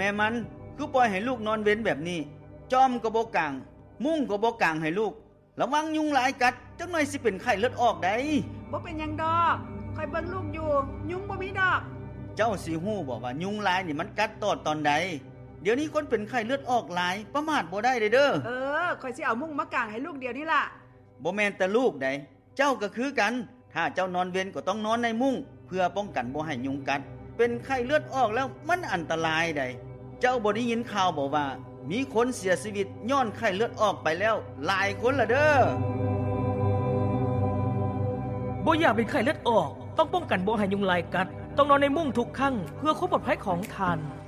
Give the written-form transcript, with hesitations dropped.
ม่มันคือปล่อยให้ลูกนอนเว้นแบบนี้จอมก็บ่กางมุ้งก็บ่กางให้ลูกระวังยุงหลายกัดจักหน่อยสิเป็นไข้เลือดออกได้บ่เป็นหยังดอกคอยเบิ่งลูกอยู่ยุงบ่มีดอกเจ้าสิฮู้บ่ว่ายุงหลายนี่มันกัดตอนใดเดี๋ยวนี้คนเป็นไข้เลือดออกหลายประมาทบ่ได้เด้อคอยสิเอามุ้งมากางให้ลูกเดี๋ยวนี้ล่ะบ่แม่นแต่ลูกใดเจ้าก็คือกันถ้าเจ้านอนเว้นก็ต้องนอนในมุ้งเพื่อป้องกันบ่ให้ยุงกัดเป็นไข้เลือดออกแล้วมันอันตรายใดเจ้าบ่ได้ยินข่าวบ่ว่ามีคนเสียชีวิตย้อนไข้เลือดออกไปแล้วหลายคนละเด้อบ่อยากเป็นไข้เลือดออกต้องป้องกันบ่ให้ยุงลายกัดต้องนอนในมุ้งทุกครั้งเพื่อความปลอดภัยของท่าน